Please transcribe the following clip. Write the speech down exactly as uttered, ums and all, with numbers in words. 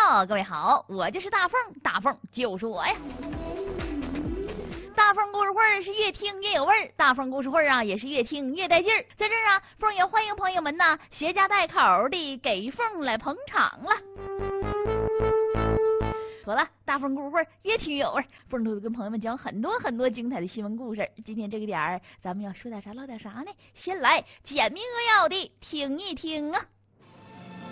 友，各位好，我就是大凤，大凤就是我呀。大凤故事会是越听越有味儿，大凤故事会啊也是越听越带劲儿。在这儿啊，凤也欢迎朋友们呢携家带口的给凤来捧场了。好了，大凤故事会越听越有味儿，凤都跟朋友们讲很多很多精彩的新闻故事。今天这个点儿，咱们要说点啥唠点啥呢？先来简明扼要的听一听啊。